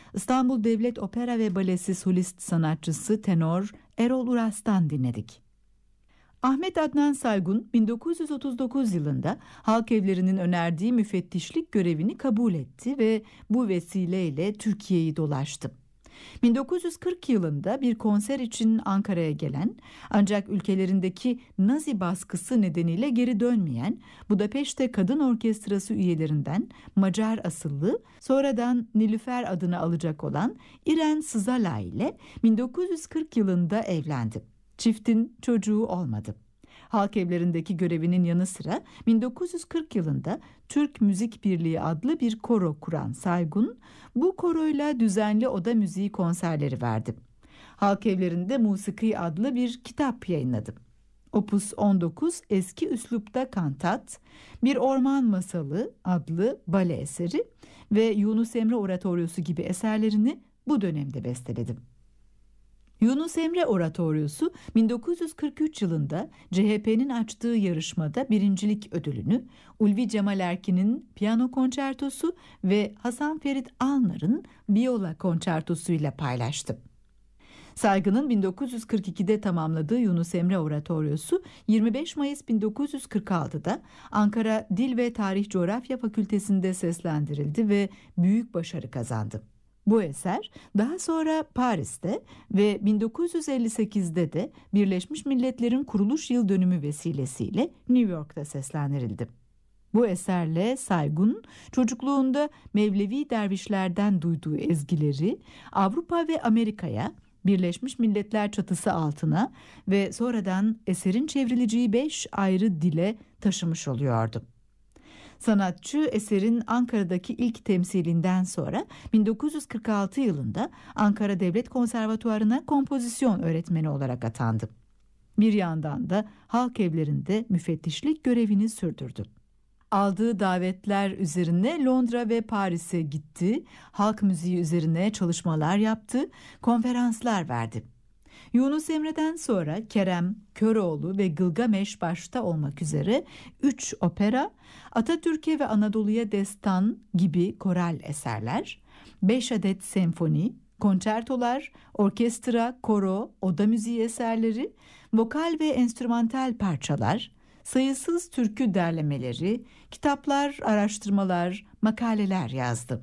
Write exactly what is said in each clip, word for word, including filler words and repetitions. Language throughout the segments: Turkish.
İstanbul Devlet Opera ve Balesi solist sanatçısı tenor Erol Uras'tan dinledik. Ahmet Adnan Saygun bin dokuz yüz otuz dokuz yılında halk evlerinin önerdiği müfettişlik görevini kabul etti ve bu vesileyle Türkiye'yi dolaştı. bin dokuz yüz kırk yılında bir konser için Ankara'ya gelen ancak ülkelerindeki Nazi baskısı nedeniyle geri dönmeyen Budapeşte Kadın Orkestrası üyelerinden Macar asıllı, sonradan Nilüfer adını alacak olan İren Sızalay ile bin dokuz yüz kırk yılında evlendi. Çiftin çocuğu olmadı. Halk evlerindeki görevinin yanı sıra bin dokuz yüz kırk yılında Türk Müzik Birliği adlı bir koro kuran Saygun, bu koroyla düzenli oda müziği konserleri verdi. Halk evlerinde Musiki adlı bir kitap yayınladı. Opus on dokuz Eski Üslupta Kantat, Bir Orman Masalı adlı bale eseri ve Yunus Emre Oratoryosu gibi eserlerini bu dönemde besteledi. Yunus Emre Oratoryosu bin dokuz yüz kırk üç yılında C H P'nin açtığı yarışmada birincilik ödülünü Ulvi Cemal Erkin'in piyano konçertosu ve Hasan Ferit Alnar'ın biyola konçertosuyla paylaştı. Saygun'un bin dokuz yüz kırk ikide tamamladığı Yunus Emre Oratoryosu yirmi beş Mayıs bin dokuz yüz kırk altıda Ankara Dil ve Tarih Coğrafya Fakültesi'nde seslendirildi ve büyük başarı kazandı. Bu eser daha sonra Paris'te ve bin dokuz yüz elli sekizde de Birleşmiş Milletler'in kuruluş yıl dönümü vesilesiyle New York'ta seslendirildi. Bu eserle Saygun, çocukluğunda Mevlevi dervişlerden duyduğu ezgileri Avrupa ve Amerika'ya, Birleşmiş Milletler çatısı altına ve sonradan eserin çevrileceği beş ayrı dile taşımış oluyordu. Sanatçı eserin Ankara'daki ilk temsilinden sonra bin dokuz yüz kırk altı yılında Ankara Devlet Konservatuvarı'na kompozisyon öğretmeni olarak atandı. Bir yandan da halk evlerinde müfettişlik görevini sürdürdü. Aldığı davetler üzerine Londra ve Paris'e gitti, halk müziği üzerine çalışmalar yaptı, konferanslar verdi. Yunus Emre'den sonra Kerem, Köroğlu ve Gılgameş başta olmak üzere üç opera, Atatürk'e ve Anadolu'ya destan gibi koral eserler, beş adet senfoni, konçertolar, orkestra, koro, oda müziği eserleri, vokal ve enstrümantal parçalar, sayısız türkü derlemeleri, kitaplar, araştırmalar, makaleler yazdı.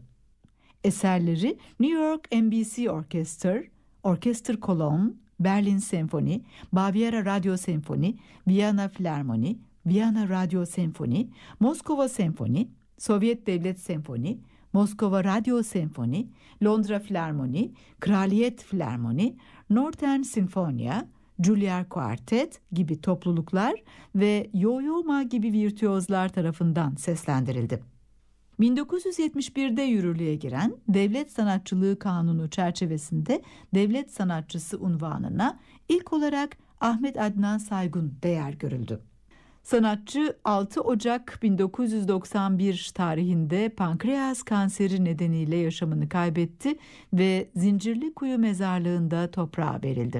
Eserleri New York N B C Orchestra, Orchestra Cologne, Berlin Senfoni, Baviera Radyo Senfoni, Viyana Filarmoni, Viyana Radyo Senfoni, Moskova Senfoni, Sovyet Devlet Senfoni, Moskova Radyo Senfoni, Londra Filarmoni, Kraliyet Filarmoni, Northern Sinfonia, Juilliard Quartet gibi topluluklar ve Yo-Yo Ma gibi virtüozlar tarafından seslendirildi. bin dokuz yüz yetmiş birde yürürlüğe giren Devlet Sanatçılığı Kanunu çerçevesinde devlet sanatçısı unvanına ilk olarak Ahmet Adnan Saygun değer görüldü. Sanatçı altı Ocak bin dokuz yüz doksan bir tarihinde pankreas kanseri nedeniyle yaşamını kaybetti ve Zincirlikuyu mezarlığında toprağa verildi.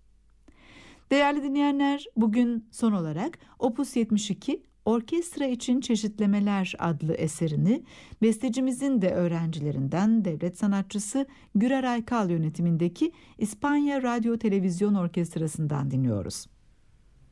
Değerli dinleyenler, bugün son olarak Opus yetmiş iki Orkestra için Çeşitlemeler adlı eserini bestecimizin de öğrencilerinden devlet sanatçısı Gürer Aykal yönetimindeki İspanya Radyo Televizyon Orkestrası'ndan dinliyoruz.